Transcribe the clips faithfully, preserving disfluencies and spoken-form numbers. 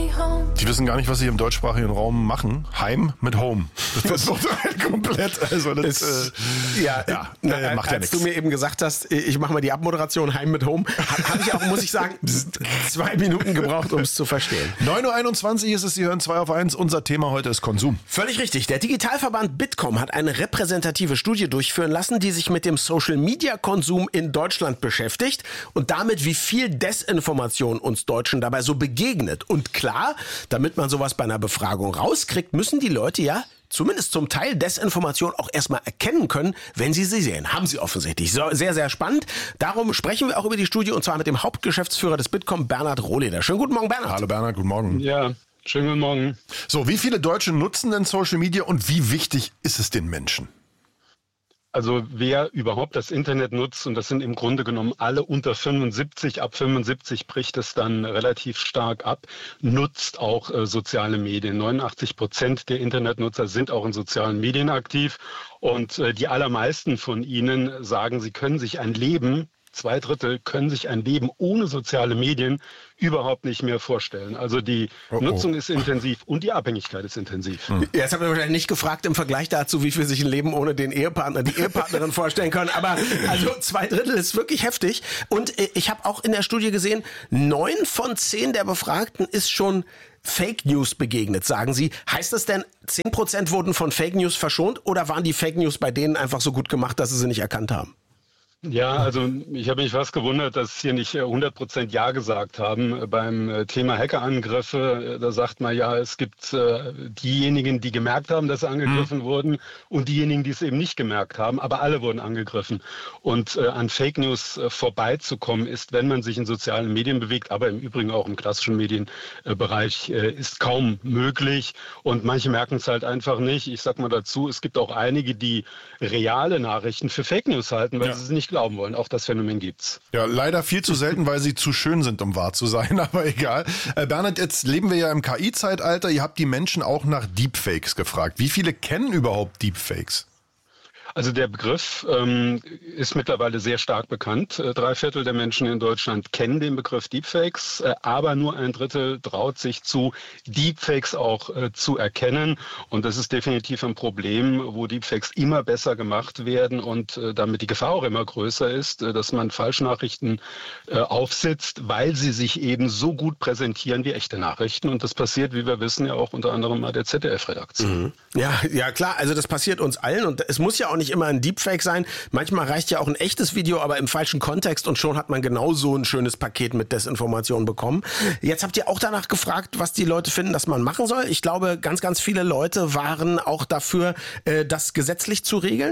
Die wissen gar nicht, was sie im deutschsprachigen Raum machen. Heim mit Home. Das wird halt komplett. Also das ist, äh, ja, ja, na, äh, macht ja als nichts. du mir eben gesagt hast, ich mache mal die Abmoderation Heim mit Home, habe hab ich auch, muss ich sagen, zwei Minuten gebraucht, um es zu verstehen. neun Uhr einundzwanzig ist es, Sie hören zwei auf eins. Unser Thema heute ist Konsum. Völlig richtig. Der Digitalverband Bitkom hat eine repräsentative Studie durchführen lassen, die sich mit dem Social-Media-Konsum in Deutschland beschäftigt und damit, wie viel Desinformation uns Deutschen dabei so begegnet. Und klar, damit man sowas bei einer Befragung rauskriegt, müssen die Leute ja zumindest zum Teil Desinformation auch erstmal erkennen können, wenn sie sie sehen. Haben sie offensichtlich. So, sehr, sehr spannend. Darum sprechen wir auch über die Studie und zwar mit dem Hauptgeschäftsführer des Bitkom, Bernhard Rohleder. Schönen guten Morgen, Bernhard. Hallo Bernhard, guten Morgen. Ja, schönen guten Morgen. So, wie viele Deutsche nutzen denn Social Media und wie wichtig ist es den Menschen? Also wer überhaupt das Internet nutzt, und das sind im Grunde genommen alle unter fünfundsiebzig, ab fünfundsiebzig bricht es dann relativ stark ab, nutzt auch äh, soziale Medien. neunundachtzig Prozent der Internetnutzer sind auch in sozialen Medien aktiv und äh, die allermeisten von ihnen sagen, sie können sich ein Leben, zwei Drittel können sich ein Leben ohne soziale Medien überhaupt nicht mehr vorstellen. Also die oh oh. Nutzung ist intensiv und die Abhängigkeit ist intensiv. Hm. Jetzt habt ihr wahrscheinlich nicht gefragt im Vergleich dazu, wie viel sich ein Leben ohne den Ehepartner, die Ehepartnerin vorstellen können. Aber also zwei Drittel ist wirklich heftig. Und äh, ich habe auch in der Studie gesehen, neun von zehn der Befragten ist schon Fake News begegnet, sagen Sie. Heißt das denn, zehn Prozent wurden von Fake News verschont oder waren die Fake News bei denen einfach so gut gemacht, dass sie sie nicht erkannt haben? Ja, also ich habe mich fast gewundert, dass hier nicht hundert Prozent Ja gesagt haben. Beim Thema Hackerangriffe, da sagt man ja, es gibt äh, diejenigen, die gemerkt haben, dass sie angegriffen mhm. wurden und diejenigen, die es eben nicht gemerkt haben, aber alle wurden angegriffen. Und äh, an Fake News äh, vorbeizukommen ist, wenn man sich in sozialen Medien bewegt, aber im Übrigen auch im klassischen Medienbereich, äh, ist kaum möglich. Und manche merken es halt einfach nicht. Ich sag mal dazu, es gibt auch einige, die reale Nachrichten für Fake News halten, weil ja. sie es nicht glauben wollen. Auch das Phänomen gibt's. Ja, leider viel zu selten, weil sie zu schön sind, um wahr zu sein, aber egal. Äh, Bernhard, jetzt leben wir ja im K I-Zeitalter. Ihr habt die Menschen auch nach Deepfakes gefragt. Wie viele kennen überhaupt Deepfakes? Also der Begriff ähm, ist mittlerweile sehr stark bekannt. Äh, drei Viertel der Menschen in Deutschland kennen den Begriff Deepfakes, äh, aber nur ein Drittel traut sich zu, Deepfakes auch äh, zu erkennen. Und das ist definitiv ein Problem, wo Deepfakes immer besser gemacht werden und äh, damit die Gefahr auch immer größer ist, äh, dass man Falschnachrichten äh, aufsitzt, weil sie sich eben so gut präsentieren wie echte Nachrichten. Und das passiert, wie wir wissen, ja auch unter anderem bei der Z D F-Redaktion. Mhm. Ja, ja klar, also das passiert uns allen und es muss ja auch nicht immer ein Deepfake sein. Manchmal reicht ja auch ein echtes Video, aber im falschen Kontext und schon hat man genau so ein schönes Paket mit Desinformation bekommen. Jetzt habt ihr auch danach gefragt, was die Leute finden, dass man machen soll. Ich glaube, ganz, ganz viele Leute waren auch dafür, das gesetzlich zu regeln.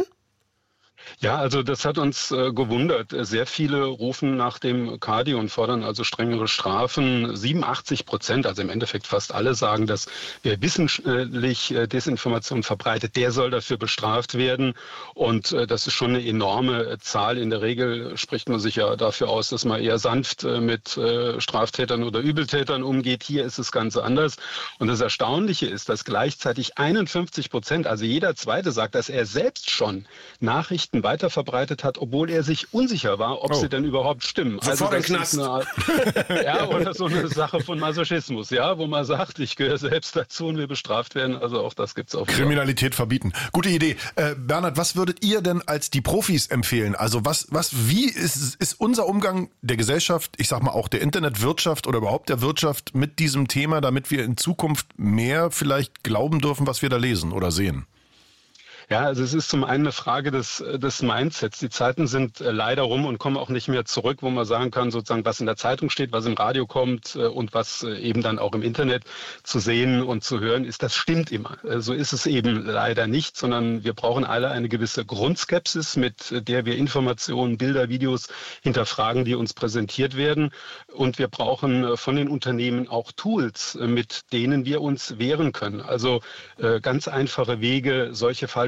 Ja, also das hat uns äh, gewundert. Sehr viele rufen nach dem Kadi und fordern also strengere Strafen. siebenundachtzig Prozent, also im Endeffekt fast alle, sagen, dass wer wissentlich äh, Desinformation verbreitet, der soll dafür bestraft werden. Und äh, das ist schon eine enorme Zahl. In der Regel spricht man sich ja dafür aus, dass man eher sanft äh, mit äh, Straftätern oder Übeltätern umgeht. Hier ist es ganz anders. Und das Erstaunliche ist, dass gleichzeitig einundfünfzig Prozent, also jeder Zweite, sagt, dass er selbst schon Nachrichten weiter verbreitet hat, obwohl er sich unsicher war, ob oh. sie denn überhaupt stimmen. Sofort also das ist eine, ja, oder so eine Sache von Masochismus, ja, wo man sagt, ich gehöre selbst dazu und will bestraft werden. Also auch das gibt's auch. Kriminalität verbieten. Gute Idee. Äh, Bernhard, was würdet ihr denn als die Profis empfehlen? Also was, was, wie ist, ist unser Umgang der Gesellschaft, ich sag mal auch der Internetwirtschaft oder überhaupt der Wirtschaft mit diesem Thema, damit wir in Zukunft mehr vielleicht glauben dürfen, was wir da lesen oder sehen? Ja, also es ist zum einen eine Frage des, des Mindsets. Die Zeiten sind leider rum und kommen auch nicht mehr zurück, wo man sagen kann, sozusagen, was in der Zeitung steht, was im Radio kommt und was eben dann auch im Internet zu sehen und zu hören ist, das stimmt immer. So ist es eben leider nicht, sondern wir brauchen alle eine gewisse Grundskepsis, mit der wir Informationen, Bilder, Videos hinterfragen, die uns präsentiert werden. Und wir brauchen von den Unternehmen auch Tools, mit denen wir uns wehren können. Also ganz einfache Wege, solche falschen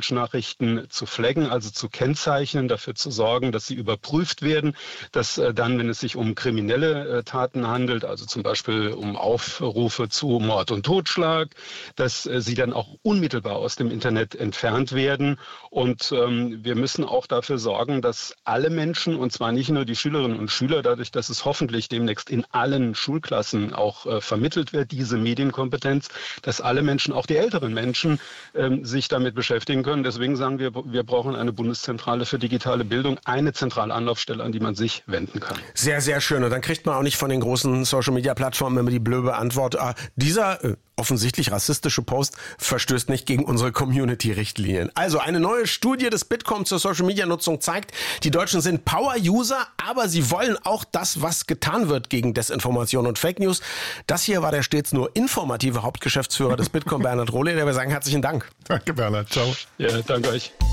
Falschnachrichten zu flaggen, also zu kennzeichnen, dafür zu sorgen, dass sie überprüft werden, dass äh, dann, wenn es sich um kriminelle äh, Taten handelt, also zum Beispiel um Aufrufe zu Mord und Totschlag, dass äh, sie dann auch unmittelbar aus dem Internet entfernt werden. Und ähm, wir müssen auch dafür sorgen, dass alle Menschen, und zwar nicht nur die Schülerinnen und Schüler, dadurch, dass es hoffentlich demnächst in allen Schulklassen auch äh, vermittelt wird, diese Medienkompetenz, dass alle Menschen, auch die älteren Menschen, ähm, sich damit beschäftigen können. Deswegen sagen wir, wir brauchen eine Bundeszentrale für digitale Bildung, eine zentrale Anlaufstelle, an die man sich wenden kann. Sehr, sehr schön. Und dann kriegt man auch nicht von den großen Social-Media-Plattformen immer die blöde Antwort, ah, dieser äh, offensichtlich rassistische Post verstößt nicht gegen unsere Community-Richtlinien. Also eine neue Studie des Bitkom zur Social-Media-Nutzung zeigt, die Deutschen sind Power-User, aber sie wollen auch das, was getan wird gegen Desinformation und Fake News. Das hier war der stets nur informative Hauptgeschäftsführer des Bitkom, Bernhard Rohle, der wir sagen herzlichen Dank. Danke, Bernhard. Ciao. Ja, danke euch.